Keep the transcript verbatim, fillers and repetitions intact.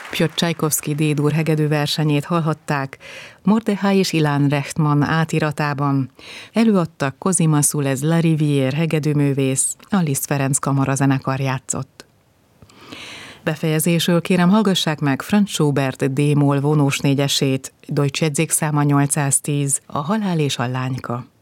Piotr Csajkovszky D-dur hegedű versenyét hallhatták Mordechai és Ilan Rechtman átiratában. Előadtak Cosima Sulez Larivière hegedűművész, a Liszt Ferenc kamarazenekar játszott. Befejezésül kérem hallgassák meg Franz Schubert D-moll vonós négyesét, Deutsche Jegyzékszáma nyolcszáztíz, a Halál és a lányka.